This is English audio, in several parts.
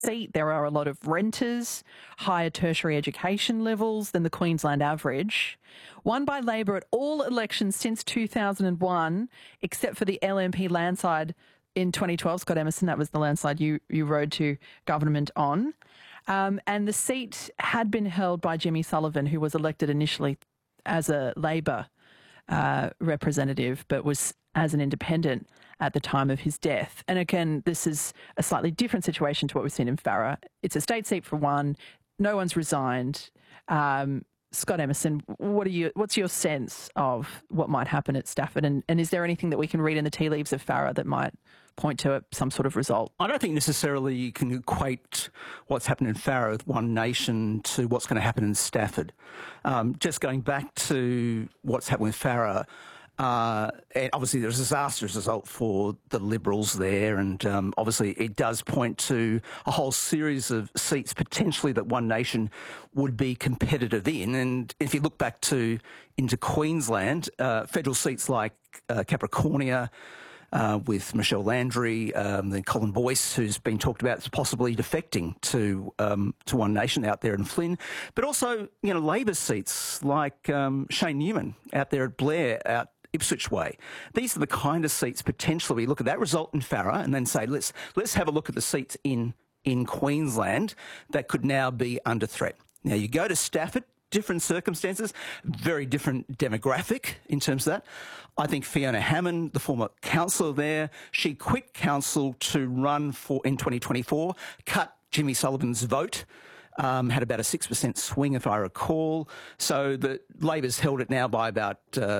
seat. There are a lot of renters, higher tertiary education levels than the Queensland average. Won by Labor at all elections since 2001, except for the LNP landslide in 2012. Scott Emerson, that was the landslide you rode to government on. And the seat had been held by Jimmy Sullivan, who was elected initially as a Labor representative, but was as an independent at the time of his death. And again, this is a slightly different situation to what we've seen in Farrer. It's a state seat for one. No one's resigned. Scott Emerson, what's your sense of what might happen at Stafford? And is there anything that we can read in the tea leaves of Farrer that might point to some sort of result? I don't think necessarily you can equate what's happened in Farrer with One Nation to what's going to happen in Stafford. Just going back to what's happened with Farrer, and obviously there's a disastrous result for the Liberals there, and obviously it does point to a whole series of seats potentially that One Nation would be competitive in. And if you look back into Queensland, federal seats like Capricornia, with Michelle Landry, then Colin Boyce, who's been talked about as possibly defecting to One Nation out there in Flynn, but also Labor seats like Shane Newman out there at Blair, out Ipswich way. These are the kind of seats potentially we look at that result in Farrer and then say let's have a look at the seats in Queensland that could now be under threat. Now you go to Stafford. Different circumstances, very different demographic in terms of that. I think Fiona Hammond, the former councillor there, she quit council to run in 2024, cut Jimmy Sullivan's vote, had about a 6% swing, if I recall. So the Labor's held it now by about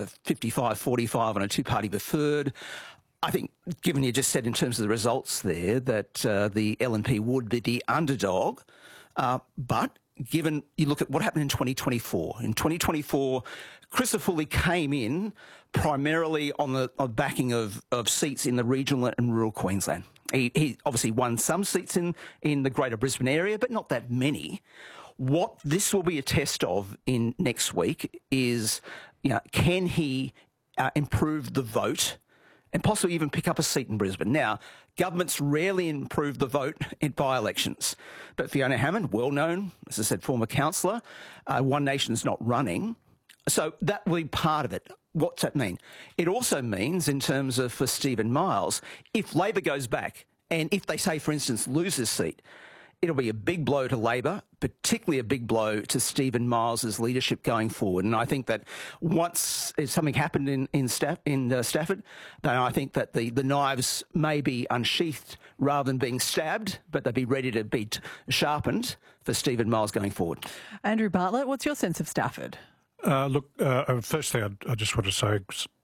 55-45 on a two-party preferred. I think, given you just said in terms of the results there, that the LNP would be the underdog, but given you look at what happened in 2024. In 2024, Christopher Foley came in primarily on the backing of seats in the regional and rural Queensland. He obviously won some seats in the greater Brisbane area, but not that many. What this will be a test of in next week is, can he improve the vote and possibly even pick up a seat in Brisbane? Now, governments rarely improve the vote in by-elections. But Fiona Hammond, well-known, as I said, former councillor, One Nation's not running. So that will be part of it. What's that mean? It also means, in terms of for Stephen Miles, if Labor goes back and if they say, for instance, lose this seat, it'll be a big blow to Labor, particularly a big blow to Stephen Miles' leadership going forward. And I think that once something happened in Stafford, then I think that the knives may be unsheathed rather than being stabbed, but they'd be ready to be sharpened for Stephen Miles going forward. Andrew Bartlett, what's your sense of Stafford? Firstly, I just want to say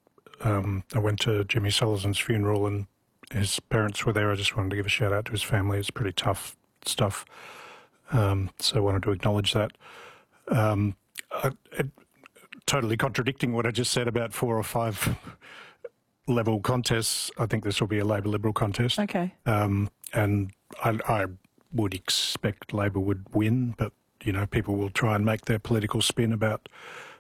I went to Jimmy Sullivan's funeral and his parents were there. I just wanted to give a shout out to his family. It's pretty tough stuff. So I wanted to acknowledge that. Totally contradicting what I just said about 4 or 5 level contests, I think this will be a Labor-Liberal contest. Okay. And I would expect Labor would win, but, people will try and make their political spin about,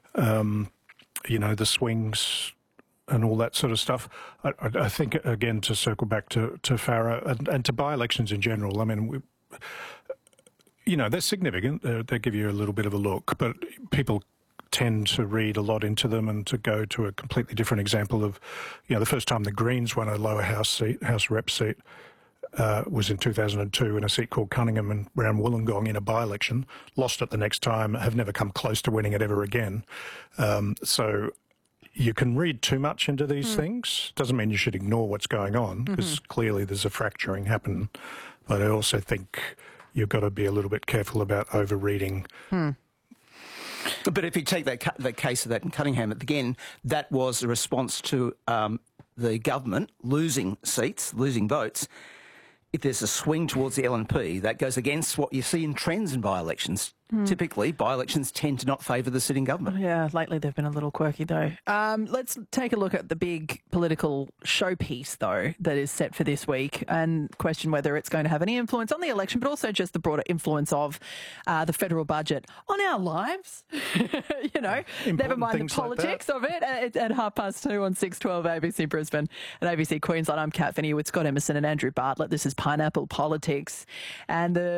the swings and all that sort of stuff. I think, again, to circle back to Farrer and to by-elections in general, I mean, they're significant. They give you a little bit of a look, but people tend to read a lot into them and to go to a completely different example of, the first time the Greens won a lower house rep seat was in 2002 in a seat called Cunningham and around Wollongong in a by-election, lost it the next time, have never come close to winning it ever again. So you can read too much into these things. Doesn't mean you should ignore what's going on, because clearly there's a fracturing happening. But I also think you've got to be a little bit careful about over-reading. But if you take that case of that in Cunningham, again, that was a response to the government losing seats, losing votes. If there's a swing towards the LNP, that goes against what you see in trends in by-elections. Typically, by-elections tend to not favour the sitting government. Yeah, lately they've been a little quirky though. Let's take a look at the big political showpiece though that is set for this week and question whether it's going to have any influence on the election, but also just the broader influence of the federal budget on our lives. Never mind the politics of it. At 2:30 on 6:12 ABC Brisbane and ABC Queensland. I'm Kat Finney with Scott Emerson and Andrew Bartlett. This is Pineapple Politics, and the